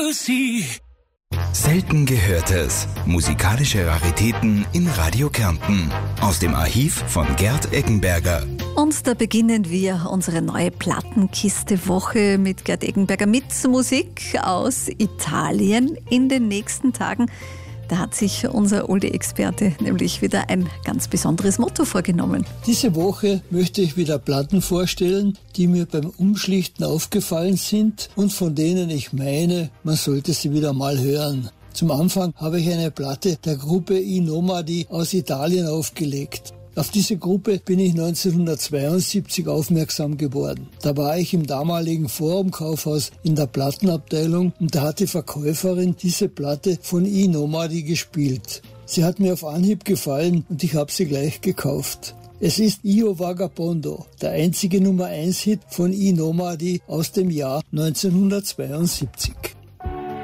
Selten Gehörtes. Musikalische Raritäten in Radio Kärnten. Aus dem Archiv von Gerd Eggenberger. Und da beginnen wir unsere neue Plattenkiste-Woche mit Gerd Eggenberger mit Musik aus Italien in den nächsten Tagen. Da hat sich unser Oldie-Experte nämlich wieder ein ganz besonderes Motto vorgenommen. Diese Woche möchte ich wieder Platten vorstellen, die mir beim Umschlichten aufgefallen sind und von denen ich meine, man sollte sie wieder mal hören. Zum Anfang habe ich eine Platte der Gruppe I Nomadi aus Italien aufgelegt. Auf diese Gruppe bin ich 1972 aufmerksam geworden. Da war ich im damaligen Forum-Kaufhaus in der Plattenabteilung und da hat die Verkäuferin diese Platte von I Nomadi gespielt. Sie hat mir auf Anhieb gefallen und ich habe sie gleich gekauft. Es ist Io Vagabondo, der einzige Nummer 1 Hit von I Nomadi aus dem Jahr 1972.